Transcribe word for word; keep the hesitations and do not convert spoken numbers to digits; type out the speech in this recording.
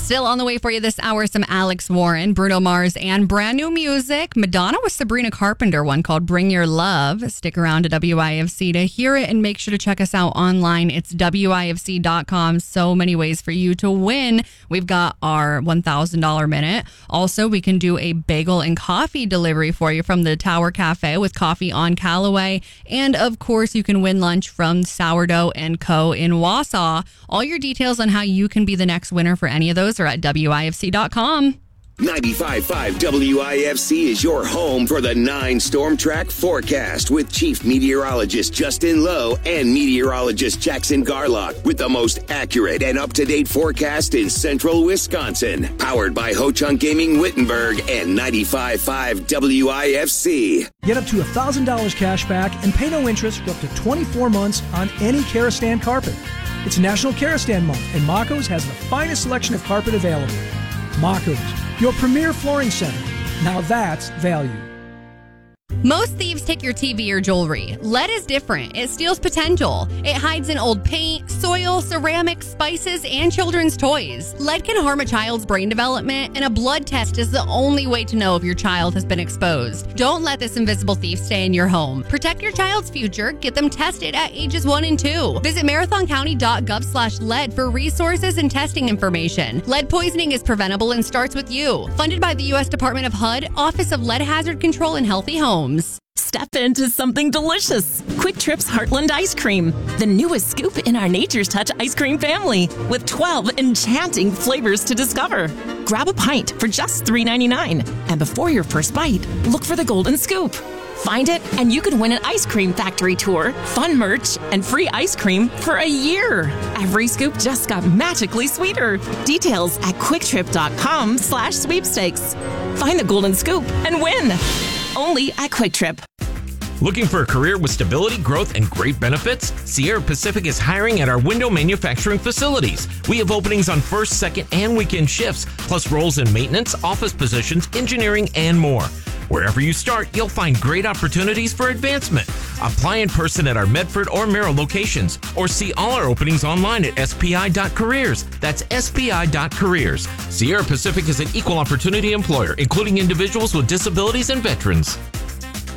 Still on the way for you this hour, some Alex Warren, Bruno Mars, and brand new music. Madonna with Sabrina Carpenter, one called Bring Your Love. Stick around to W I F C to hear it, and make sure to check us out online. It's W I F C dot com. So many ways for you to win. We've got our one thousand dollars minute. Also, we can do a bagel and coffee delivery for you from the Tower Cafe with coffee on Callaway. And of course, you can win lunch from Sourdough and Co. in Wausau. All your details on how you can be the next winner for any of those are at W I F C dot com. ninety-five point five W I F C is your home for the nine Storm Track forecast with Chief Meteorologist Justin Lowe and Meteorologist Jackson Garlock with the most accurate and up-to-date forecast in central Wisconsin. Powered by Ho-Chunk Gaming Wittenberg and ninety-five point five W I F C. Get up to one thousand dollars cash back and pay no interest for up to twenty-four months on any Karastan carpet. It's National Karastan Month, and Mako's has the finest selection of carpet available. Mako's, your premier flooring center. Now that's value. Most thieves take your T V or jewelry. Lead is different. It steals potential. It hides in old paint, soil, ceramics, spices, and children's toys. Lead can harm a child's brain development, and a blood test is the only way to know if your child has been exposed. Don't let this invisible thief stay in your home. Protect your child's future. Get them tested at ages one and two. Visit marathon county dot gov slash lead for resources and testing information. Lead poisoning is preventable and starts with you. Funded by the U S Department of H U D, Office of Lead Hazard Control and Healthy Homes. Step into something delicious. Quick Trip's Heartland Ice Cream, the newest scoop in our Nature's Touch ice cream family, with twelve enchanting flavors to discover. Grab a pint for just three ninety-nine, and before your first bite, look for the golden scoop. Find it, and you can win an ice cream factory tour, fun merch, and free ice cream for a year. Every scoop just got magically sweeter. Details at quicktrip dot com slash sweepstakes. Find the golden scoop and win. Only at Quick Trip. Looking for a career with stability, growth, and great benefits? Sierra Pacific is hiring at our window manufacturing facilities. We have openings on first, second, and weekend shifts, plus roles in maintenance, office positions, engineering, and more. Wherever you start, you'll find great opportunities for advancement. Apply in person at our Medford or Merrill locations, or see all our openings online at S P I dot careers. That's S P I dot careers. Sierra Pacific is an equal opportunity employer, including individuals with disabilities and veterans.